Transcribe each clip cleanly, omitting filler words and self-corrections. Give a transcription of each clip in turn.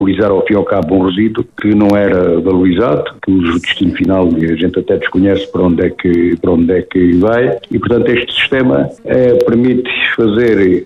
valorizar ao fim e ao cabo um resíduo que não era valorizado, cujo destino final a gente até desconhece para onde é que vai, e portanto este sistema permite fazer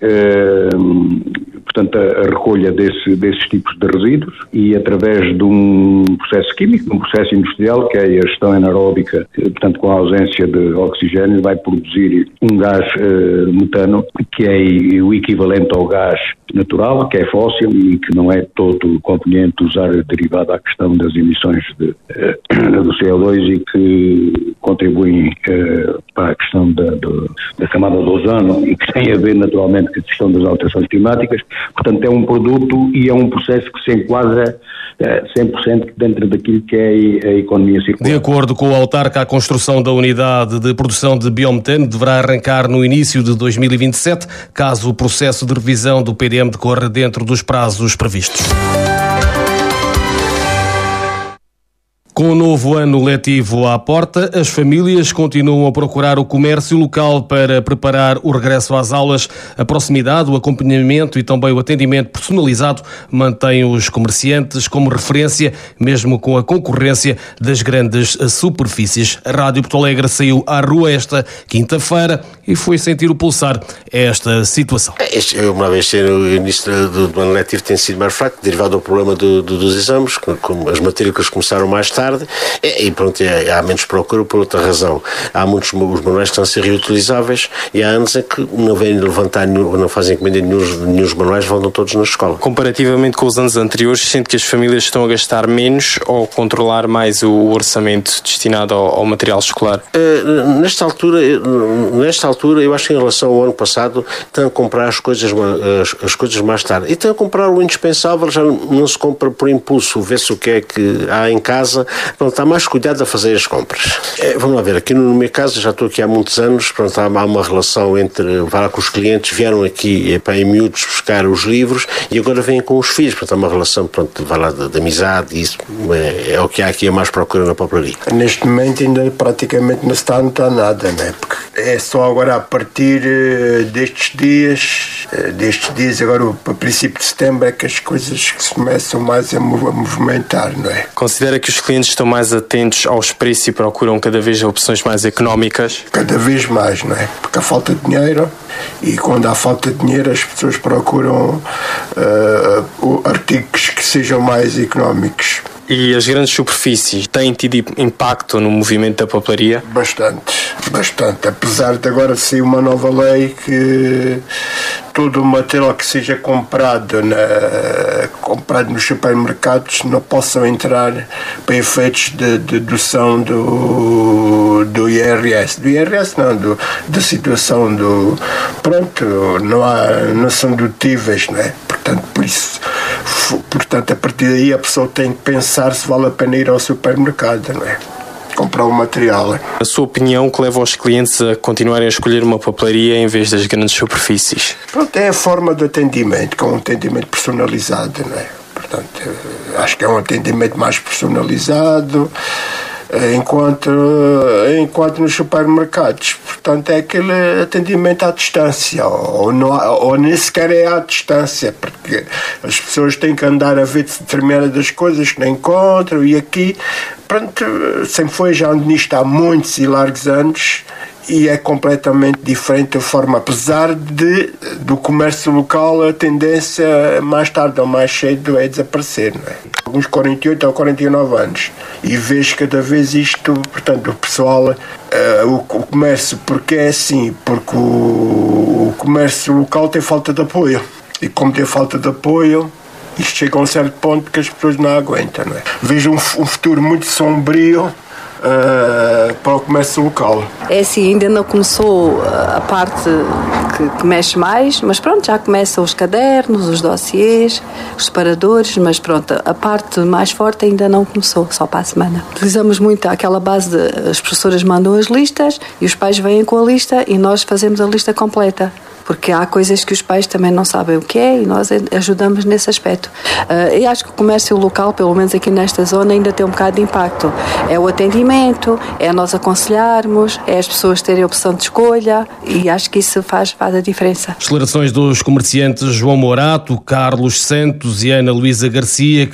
a recolha desses tipos de resíduos e através de um processo químico, de um processo industrial, que é a gestão anaeróbica, portanto com a ausência de oxigênio, vai produzir um gás metano, que é o equivalente ao gás natural, que é fóssil e que não é todo conveniente usar derivado à questão das emissões do CO2 e que contribuem para a questão da camada de ozono e que tem a ver naturalmente com a questão das alterações climáticas. Portanto, é um produto e é um processo que se enquadra 100% dentro daquilo que é a economia circular. De acordo com o autarca, a construção da unidade de produção de biometano deverá arrancar no início de 2027, caso o processo de revisão do PDM decorra dentro dos prazos previstos. Com o novo ano letivo à porta, as famílias continuam a procurar o comércio local para preparar o regresso às aulas. A proximidade, o acompanhamento e também o atendimento personalizado mantêm os comerciantes como referência, mesmo com a concorrência das grandes superfícies. A Rádio Porto Alegre saiu à rua esta quinta-feira e foi sentir o pulsar esta situação. Uma vez o início do ano letivo tem sido mais fraco, derivado do problema dos exames, como as matrículas começaram mais tarde, e pronto, há menos procura por outra razão. Há muitos os manuais que estão a ser reutilizáveis e há anos em que não vêm levantar, não fazem encomenda nenhum manuais, voltam todos na escola. Comparativamente com os anos anteriores, sente que as famílias estão a gastar menos ou controlar mais o orçamento destinado ao material escolar? Nesta altura, eu acho que em relação ao ano passado, estão a comprar as coisas mais tarde. E estão a comprar o indispensável, já não se compra por impulso, vê-se o que é que há em casa. Pronto, está mais cuidado a fazer as compras. Vamos lá ver, aqui no meu caso, já estou aqui há muitos anos, pronto, há uma relação entre, vai lá com os clientes, vieram aqui em miúdos buscar os livros e agora vêm com os filhos, portanto há uma relação, pronto, vai lá de amizade, e isso é o que há aqui, a mais procura na papelaria. Neste momento ainda praticamente não está nada, né? Porque é só agora a partir destes dias, agora a princípio de setembro é que as coisas se começam mais a movimentar, não é? Considera que os clientes estão mais atentos aos preços e procuram cada vez opções mais económicas? Cada vez mais, não é? Porque há falta de dinheiro e quando há falta de dinheiro as pessoas procuram artigos que sejam mais económicos. E as grandes superfícies têm tido impacto no movimento da papelaria? Bastante. Apesar de agora ser uma nova lei que todo o material que seja comprado nos supermercados não possam entrar para efeitos de dedução do IRS. Do IRS não, da situação do... Pronto, não são dedutíveis, não é? Portanto, a partir daí a pessoa tem que pensar se vale a pena ir ao supermercado, não é? Comprar o material. A sua opinião, que leva os clientes a continuarem a escolher uma papelaria em vez das grandes superfícies? Pronto, é a forma de atendimento, com um atendimento personalizado, não é? Portanto, acho que é um atendimento mais personalizado, enquanto nos supermercados, portanto, é aquele atendimento à distância, ou nem sequer é à distância, porque as pessoas têm que andar a ver determinadas coisas que não encontram, e aqui, pronto, sempre foi já nisto há muitos e largos anos, e é completamente diferente a forma, apesar do comércio local, a tendência mais tarde ou mais cedo é desaparecer, não é? Alguns 48 ou 49 anos, e vejo cada vez isto, portanto, o pessoal, o comércio, porque é assim, porque o comércio local tem falta de apoio, e como tem falta de apoio, isto chega a um certo ponto que as pessoas não aguentam, não é? Vejo um futuro muito sombrio para o comércio local. É assim, ainda não começou a parte que mexe mais, mas pronto, já começam os cadernos, os dossiês, os separadores, mas pronto, a parte mais forte ainda não começou, só para a semana. Utilizamos muito aquela base as professoras mandam as listas e os pais vêm com a lista e nós fazemos a lista completa. Porque há coisas que os pais também não sabem o que é e nós ajudamos nesse aspecto. Eu acho que o comércio local, pelo menos aqui nesta zona, ainda tem um bocado de impacto. É o atendimento, é nós aconselharmos, é as pessoas terem opção de escolha e acho que isso faz a diferença. Declarações dos comerciantes João Morato, Carlos Santos e Ana Luísa Garcia,